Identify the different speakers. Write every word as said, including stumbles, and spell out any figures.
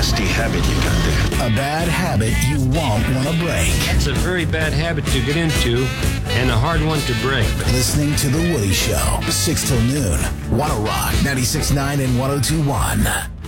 Speaker 1: nasty habit you got there.
Speaker 2: A bad habit you won't want to break.
Speaker 3: It's a very bad habit to get into and a hard one to break.
Speaker 2: Listening to The Woody Show, six till noon. one oh Rock, ninety-six point nine and one oh two point one.